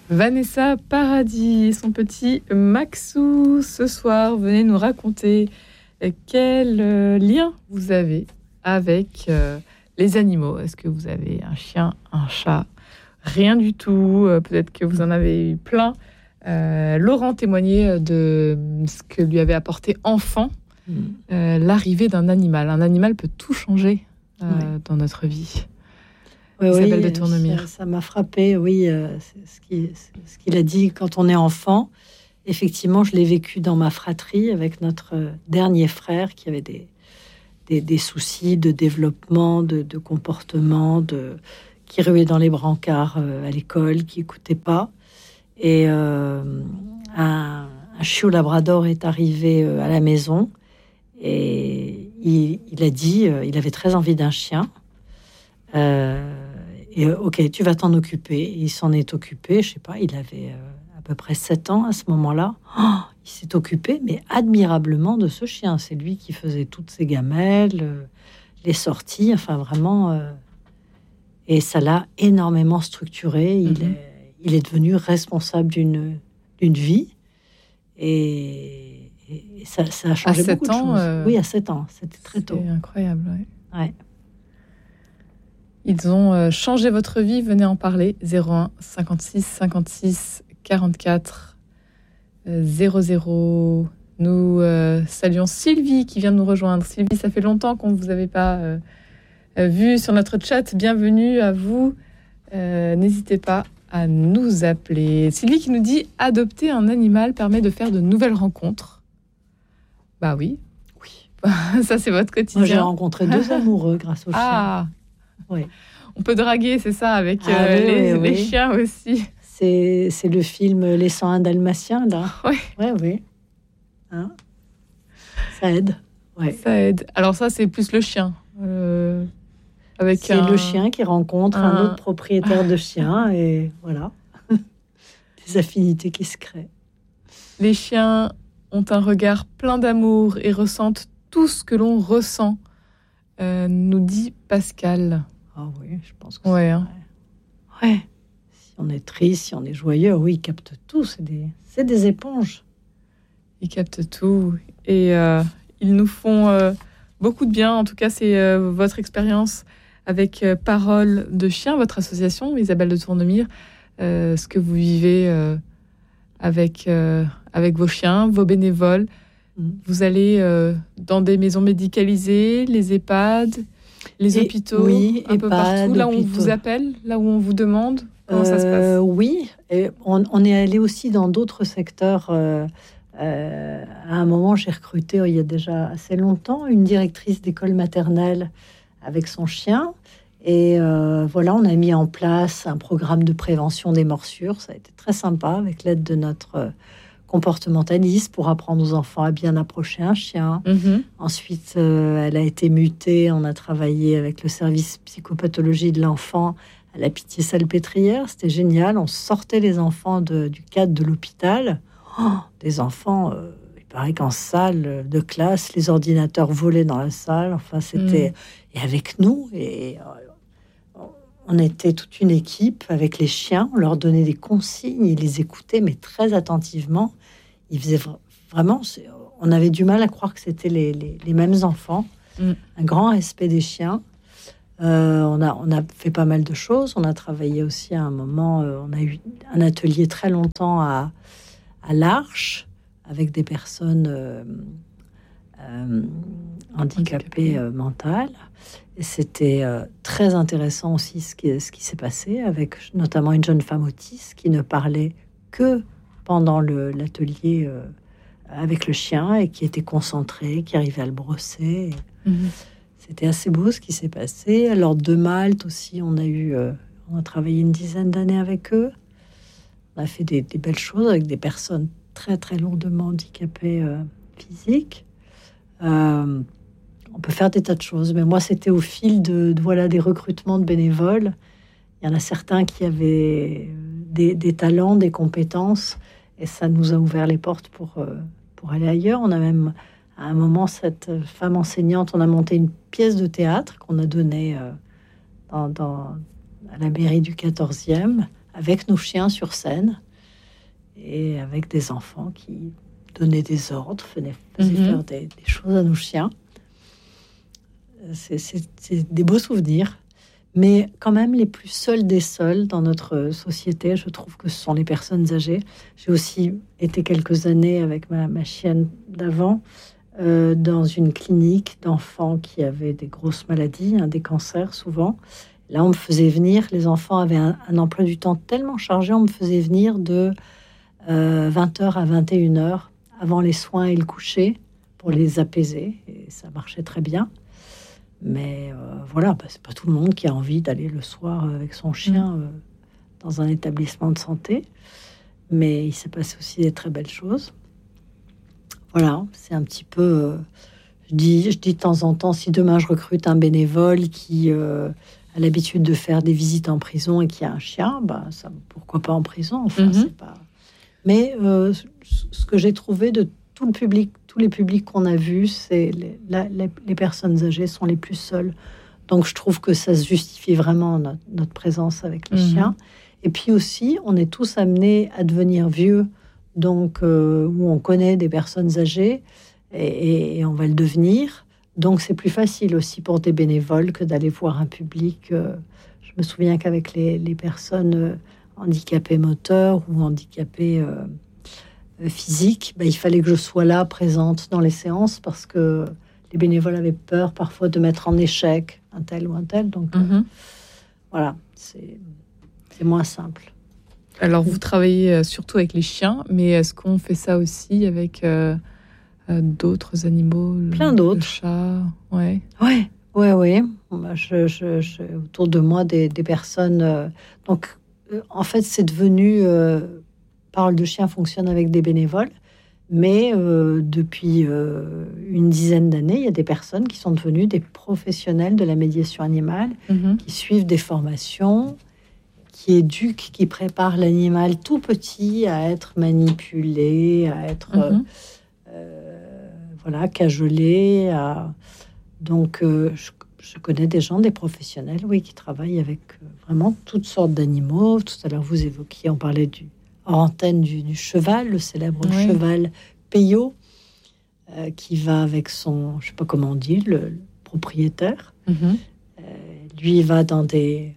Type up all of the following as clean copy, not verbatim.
Vanessa Paradis et son petit Maxou ce soir. Venez nous raconter quel lien vous avez avec les animaux. Est-ce que vous avez un chien, un chat? Rien du tout. Peut-être que vous en avez eu plein. Laurent témoignait de ce que lui avait apporté enfant l'arrivée d'un animal. Un animal peut tout changer dans notre vie. Isabelle de Tournemire. Ça m'a frappé, oui, ce qu'il a dit quand on est enfant. Effectivement, je l'ai vécu dans ma fratrie avec notre dernier frère qui avait des soucis de développement, de comportement, qui ruait dans les brancards à l'école, qui n'écoutait pas. Et un chiot labrador est arrivé à la maison et il a dit, il avait très envie d'un chien. Ok, tu vas t'en occuper. Il s'en est occupé, je sais pas, il avait à peu près 7 ans à ce moment-là. Il s'est occupé, mais admirablement, de ce chien. C'est lui qui faisait toutes ses gamelles, les sorties, enfin vraiment. Et ça l'a énormément structuré. Il est devenu responsable d'une vie. Et ça a changé beaucoup de choses. Oui, à 7 ans, c'était très tôt. C'est incroyable, ouais. Ils ont changé votre vie, venez en parler. 01 56 56 44 00. Nous saluons Sylvie qui vient de nous rejoindre. Sylvie, ça fait longtemps qu'on ne vous avait pas vu sur notre chat. Bienvenue à vous. N'hésitez pas à nous appeler. Sylvie qui nous dit « Adopter un animal permet de faire de nouvelles rencontres ». Bah oui. Ça, c'est votre quotidien. Moi, j'ai rencontré 2 amoureux grâce au chien. Ah. Oui. On peut draguer, c'est ça, avec les chiens aussi. C'est le film Les 101 Dalmatiens, là. Oui. Hein, ça aide. Ouais. Ça aide. Alors ça, c'est plus le chien. C'est le chien qui rencontre un autre propriétaire de chien, et voilà. Des affinités qui se créent. Les chiens ont un regard plein d'amour et ressentent tout ce que l'on ressent, nous dit Pascal. Ah oui, je pense que c'est vrai. Ouais. Si on est triste, si on est joyeux, oui, ils captent tout. C'est des éponges. Ils captent tout. Et ils nous font beaucoup de bien. En tout cas, c'est votre expérience avec Parole de Chien, votre association, Isabelle de Tournemire. Ce que vous vivez avec vos chiens, vos bénévoles. Vous allez dans des maisons médicalisées, les EHPAD, les hôpitaux, un peu partout, là où on vous appelle, là où on vous demande. Comment ça se passe? Oui, et on est allé aussi dans d'autres secteurs. À un moment, j'ai recruté, il y a déjà assez longtemps, une directrice d'école maternelle avec son chien. Et voilà, on a mis en place un programme de prévention des morsures. Ça a été très sympa avec l'aide de notre comportementaliste pour apprendre aux enfants à bien approcher un chien. Ensuite, elle a été mutée. On a travaillé avec le service psychopathologie de l'enfant à la Pitié-Salpêtrière. C'était génial. On sortait les enfants du cadre de l'hôpital. Des enfants, il paraît qu'en salle de classe, les ordinateurs volaient dans la salle. Enfin, c'était... Et avec nous, on était toute une équipe avec les chiens. On leur donnait des consignes. Ils les écoutaient, mais très attentivement. Ils faisaient vraiment... On avait du mal à croire que c'était les mêmes enfants. Un grand respect des chiens. On a fait pas mal de choses. On a travaillé aussi à un moment... on a eu un atelier très longtemps à l'Arche avec des personnes handicapées mentales. Et c'était très intéressant aussi ce qui s'est passé avec notamment une jeune femme autiste qui ne parlait que pendant l'atelier avec le chien et qui était concentrée, qui arrivait à le brosser. C'était assez beau ce qui s'est passé. Alors de Malte aussi, on a travaillé une dizaine d'années avec eux. On a fait des belles choses avec des personnes très très lourdement handicapées physiques. On peut faire des tas de choses, mais moi c'était au fil des recrutements de bénévoles. Il y en a certains qui avaient des talents, des compétences, et ça nous a ouvert les portes pour aller ailleurs. On a même à un moment, cette femme enseignante, on a monté une pièce de théâtre qu'on a donnée à la mairie du 14e, avec nos chiens sur scène et avec des enfants qui donnaient des ordres, faisaient faire des choses à nos chiens. C'est des beaux souvenirs. Mais quand même, les plus seuls des seuls dans notre société, je trouve que ce sont les personnes âgées. J'ai aussi été quelques années avec ma chienne d'avant dans une clinique d'enfants qui avaient des grosses maladies, des cancers souvent. Là, on me faisait venir, les enfants avaient un emploi du temps tellement chargé, on me faisait venir de 20h à 21h avant les soins et le coucher pour les apaiser. Et ça marchait très bien. Mais voilà, c'est pas tout le monde qui a envie d'aller le soir avec son chien dans un établissement de santé. Mais il s'est passé aussi des très belles choses. Voilà, c'est un petit peu... je dis de temps en temps, si demain je recrute un bénévole qui a l'habitude de faire des visites en prison et qui a un chien, ça, pourquoi pas en prison, enfin, c'est pas... Mais ce que j'ai trouvé de tout le public, tous les publics qu'on a vus, c'est les personnes âgées sont les plus seules. Donc, je trouve que ça se justifie vraiment notre présence avec les chiens. Et puis aussi, on est tous amenés à devenir vieux, donc où on connaît des personnes âgées et on va le devenir. Donc, c'est plus facile aussi pour des bénévoles que d'aller voir un public. Je me souviens qu'avec les personnes handicapées moteurs ou handicapées physique, il fallait que je sois là, présente dans les séances, parce que les bénévoles avaient peur parfois de mettre en échec un tel ou un tel. Donc voilà, c'est moins simple. Alors vous travaillez surtout avec les chiens, mais est-ce qu'on fait ça aussi avec d'autres animaux? Plein d'autres. Le chat, ouais. Ouais. Je autour de moi des personnes. Donc en fait, c'est devenu... Parole de chien fonctionne avec des bénévoles, mais depuis une dizaine d'années, il y a des personnes qui sont devenues des professionnels de la médiation animale, qui suivent des formations, qui éduquent, qui préparent l'animal tout petit à être manipulé, à être cajolé. Donc, je connais des gens, des professionnels, qui travaillent avec vraiment toutes sortes d'animaux. Tout à l'heure, vous évoquiez, on parlait hors antenne du cheval, le célèbre cheval Peyo, qui va avec son, je sais pas comment on dit, le propriétaire. Lui, il va dans des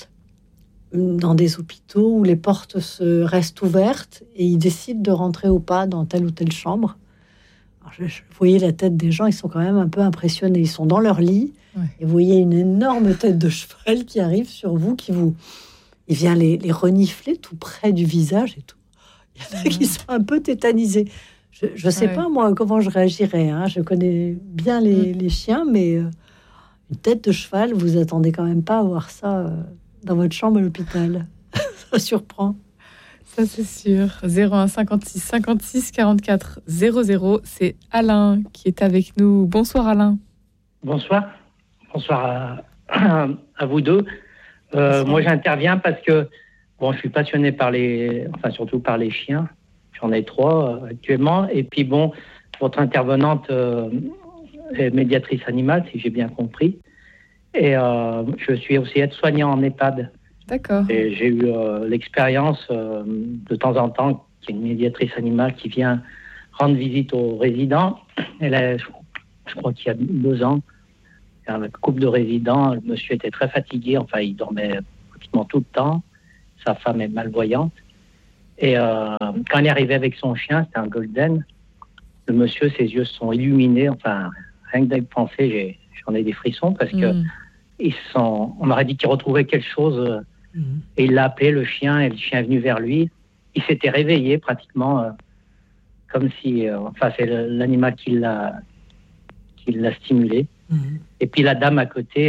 hôpitaux où les portes restent ouvertes et il décide de rentrer ou pas dans telle ou telle chambre. Alors, je voyais la tête des gens, ils sont quand même un peu impressionnés. Ils sont dans leur lit et vous voyez une énorme tête de cheval qui arrive sur vous, il vient les renifler tout près du visage et tout. Il y en a qui sont un peu tétanisés. Je ne sais pas, moi, comment je réagirais. Je connais bien les chiens, mais une tête de cheval, vous attendez quand même pas à voir ça dans votre chambre à l'hôpital. Ça surprend. Ça, c'est sûr. 01 56 56 44 00. C'est Alain qui est avec nous. Bonsoir, Alain. Bonsoir. Bonsoir à vous deux. Moi, j'interviens parce que je suis passionné surtout par les chiens. J'en ai 3 actuellement. Et puis votre intervenante est médiatrice animale, si j'ai bien compris. Et je suis aussi aide-soignant en EHPAD. D'accord. Et j'ai eu l'expérience de temps en temps qu'il y a une médiatrice animale qui vient rendre visite aux résidents. Je crois qu'il y a 2 ans, un couple de résidents, le monsieur était très fatigué, il dormait pratiquement tout le temps, sa femme est malvoyante, et quand il est arrivé avec son chien, c'était un golden, le monsieur, ses yeux se sont illuminés, rien que d'y penser, j'en ai des frissons, parce que on aurait dit qu'il retrouvait quelque chose, et il l'a appelé, le chien, et le chien est venu vers lui, il s'était réveillé pratiquement, comme si, c'est l'animal qui l'a stimulé. Et puis la dame à côté,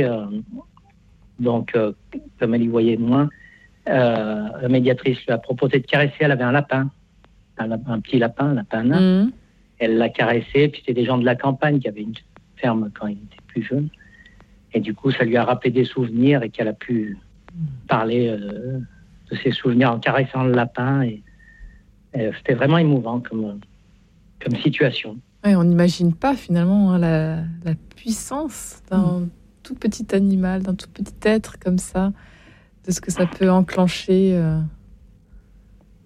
comme elle y voyait moins, la médiatrice lui a proposé de caresser. Elle avait un lapin, un petit lapin, un lapin nain. Elle l'a caressé, puis c'était des gens de la campagne qui avaient une ferme quand il était plus jeune. Et du coup, ça lui a rappelé des souvenirs et qu'elle a pu parler de ses souvenirs en caressant le lapin. Et c'était vraiment émouvant comme situation. Ouais, on n'imagine pas finalement la puissance d'un tout petit animal, d'un tout petit être comme ça, de ce que ça peut enclencher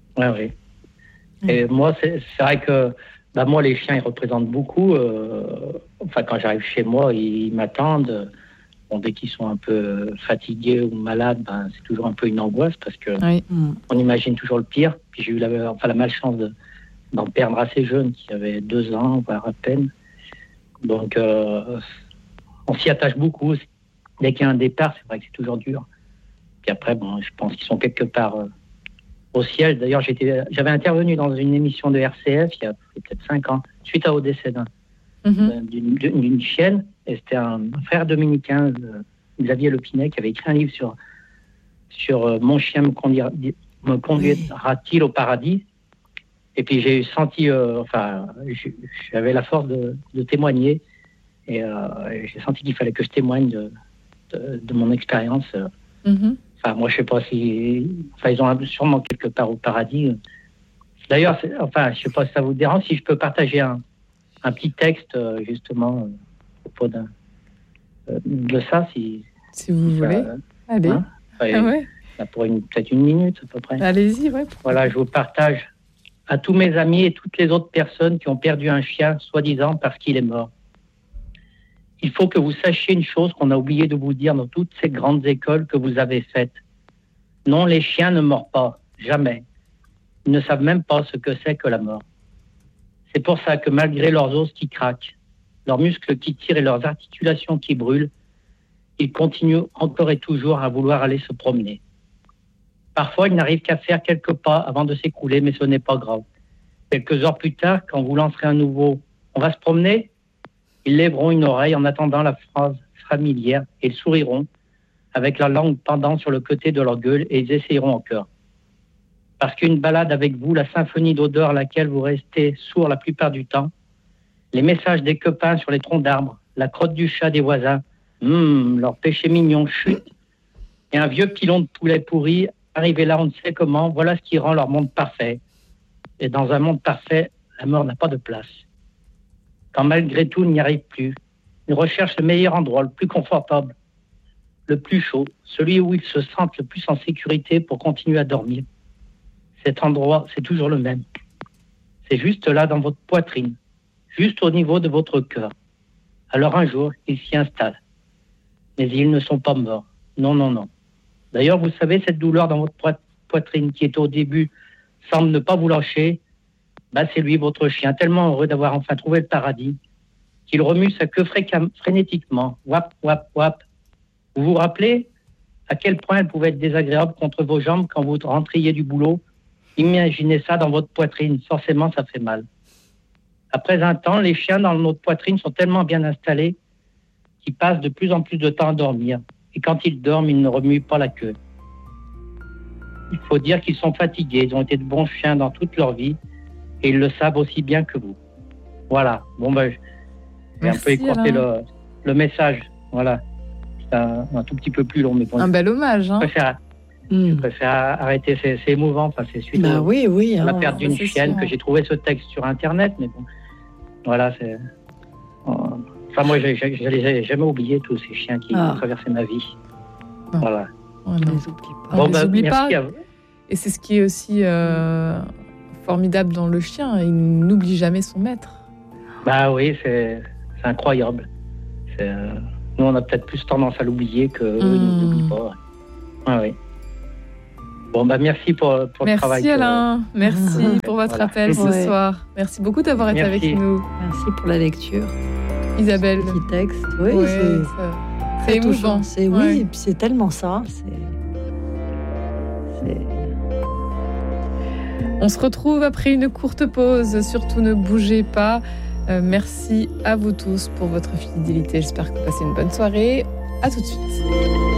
Oui. Et moi, c'est vrai que moi, les chiens, ils représentent beaucoup. Quand j'arrive chez moi, ils m'attendent. Bon, dès qu'ils sont un peu fatigués ou malades, c'est toujours un peu une angoisse parce que on imagine toujours le pire. Puis j'ai eu la malchance d'en perdre assez jeune, qui avait 2 ans, voire à peine. Donc, on s'y attache beaucoup. Dès qu'il y a un départ, c'est vrai que c'est toujours dur. Puis après, je pense qu'ils sont quelque part au ciel. D'ailleurs, j'avais intervenu dans une émission de RCF il y a peut-être 5 ans, suite au décès d'une chienne. Et c'était un frère dominicain, Xavier Lepinet, qui avait écrit un livre sur Mon chien me conduira-t-il au paradis. Et puis j'ai senti, j'avais la force de témoigner. Et j'ai senti qu'il fallait que je témoigne de mon expérience. Moi, je sais pas si... ils ont sûrement quelque part au paradis. D'ailleurs, je sais pas si ça vous dérange, si je peux partager un petit texte, justement, à propos de ça, si vous voulez. Allez. Pour peut-être 1 minute, à peu près. Allez-y, ouais. Voilà, je vous partage à tous mes amis et toutes les autres personnes qui ont perdu un chien, soi-disant parce qu'il est mort. Il faut que vous sachiez une chose qu'on a oublié de vous dire dans toutes ces grandes écoles que vous avez faites. Non, les chiens ne meurent pas, jamais. Ils ne savent même pas ce que c'est que la mort. C'est pour ça que malgré leurs os qui craquent, leurs muscles qui tirent et leurs articulations qui brûlent, ils continuent encore et toujours à vouloir aller se promener. Parfois, ils n'arrivent qu'à faire quelques pas avant de s'écrouler, mais ce n'est pas grave. Quelques heures plus tard, quand vous lancerez un nouveau « on va se promener », ils lèveront une oreille en attendant la phrase familière et ils souriront avec la langue pendant sur le côté de leur gueule et ils essayeront encore. Parce qu'une balade avec vous, la symphonie d'odeurs à laquelle vous restez sourd la plupart du temps, les messages des copains sur les troncs d'arbres, la crotte du chat des voisins, leur péché mignon chute, et un vieux pilon de poulet pourri, arrivé là on ne sait comment, voilà ce qui rend leur monde parfait. Et dans un monde parfait, la mort n'a pas de place. Quand malgré tout, il n'y arrive plus, ils recherchent le meilleur endroit, le plus confortable, le plus chaud, celui où ils se sentent le plus en sécurité pour continuer à dormir. Cet endroit, c'est toujours le même. C'est juste là dans votre poitrine, juste au niveau de votre cœur. Alors un jour, ils s'y installent. Mais ils ne sont pas morts. Non, non, non. D'ailleurs, vous savez, cette douleur dans votre poitrine qui est au début semble ne pas vous lâcher, c'est lui, votre chien, tellement heureux d'avoir enfin trouvé le paradis, qu'il remue sa queue frénétiquement. Wap, wap, wap. Vous vous rappelez à quel point elle pouvait être désagréable contre vos jambes quand vous rentriez du boulot? Imaginez ça dans votre poitrine. Forcément, ça fait mal. Après un temps, les chiens dans notre poitrine sont tellement bien installés qu'ils passent de plus en plus de temps à dormir. Et quand ils dorment, ils ne remuent pas la queue. Il faut dire qu'ils sont fatigués. Ils ont été de bons chiens dans toute leur vie. Et ils le savent aussi bien que vous. Voilà. J'ai un peu écourté le message. Voilà. C'est un tout petit peu plus long. Mais bon, un bel hommage. Je préfère arrêter. C'est émouvant. Enfin, c'est suite à la perte d'une chienne que j'ai trouvé ce texte sur Internet. Mais bon, voilà. Moi, je les ai jamais oubliés, tous ces chiens qui ont traversé ma vie. Non. Voilà. On ne les oublie pas. Et c'est ce qui est aussi formidable dans le chien. Il n'oublie jamais son maître. Oui, c'est incroyable. Nous, on a peut-être plus tendance à l'oublier qu'eux ne l'oublient pas. Oui. Merci pour le travail. Merci Alain, merci pour votre appel ce soir. Merci beaucoup d'avoir été avec nous. Merci pour la lecture. Isabelle. Petit texte. C'est émouvant. Oui, et puis c'est tellement ça. On se retrouve après une courte pause. Surtout ne bougez pas. Merci à vous tous pour votre fidélité. J'espère que vous passez une bonne soirée. À tout de suite.